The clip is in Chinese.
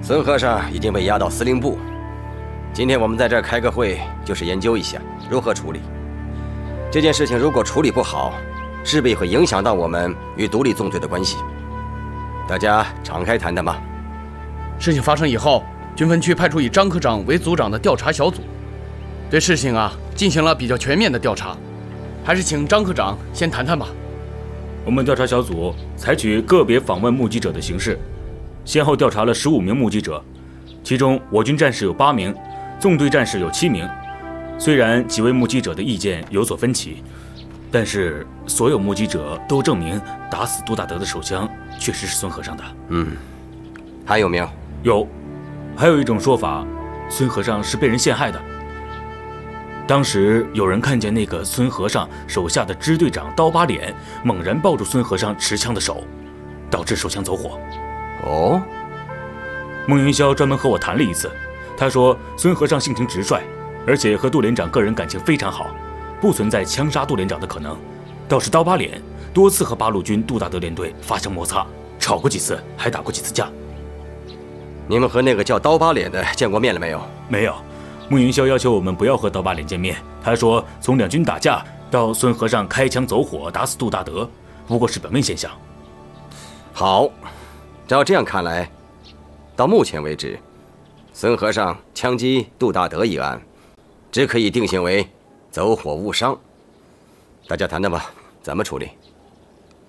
孙和尚已经被押到司令部。今天我们在这儿开个会，就是研究一下如何处理这件事情。如果处理不好，势必会影响到我们与独立纵队的关系。大家敞开谈谈吧。 事情发生以后，军分区派出以张科长为组长的调查小组，对事情进行了比较全面的调查。还是请张科长先谈谈吧。 我们调查小组采取个别访问目击者的形式，先后调查了15名目击者，其中我军战士有8名，纵队战士有7名。虽然几位目击者的意见有所分歧，但是所有目击者都证明打死杜大德的手枪确实是孙和尚的。 还有没有？ 有，还有一种说法，孙和尚是被人陷害的。当时有人看见那个孙和尚手下的支队长刀疤脸猛然抱住孙和尚持枪的手，导致手枪走火。 哦， 孟云霄专门和我谈了一次，他说孙和尚性情直率，而且和杜连长个人感情非常好，不存在枪杀杜连长的可能。倒是刀疤脸多次和八路军杜大德联队发生摩擦，吵过几次，还打过几次架。 你们和那个叫刀疤脸的见过面了没有？ 没有。孟云霄要求我们不要和刀疤脸见面，他说从两军打架到孙和尚开枪走火打死杜大德，不过是表面现象。 好，照这样看来，到目前为止，孙和尚枪击杜大德一案，只可以定性为走火误伤。大家谈谈吧，怎么处理？